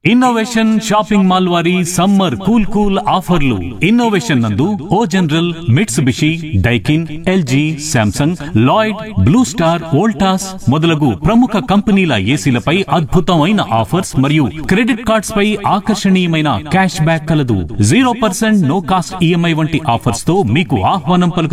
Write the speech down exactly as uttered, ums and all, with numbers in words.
Innovation shopping mall వారి summer cool cool ఆఫర్లు. Innovation నందు ఓ general, Mitsubishi, Daikin, LG, Samsung, Lloyd, blue star, Voltas మొదలగు ప్రముఖ కంపెనీల ఏసీలపై అద్భుతమైన ఆఫర్స్ మరియు క్రెడిట్ కార్డ్స్ పై ఆకర్షణీయమైన క్యాష్ బ్యాక్ కలదు. Zero percent no cost EMI వంటి ఆఫర్స్ తో మీకు ఆహ్వానం పలుకుతుంది.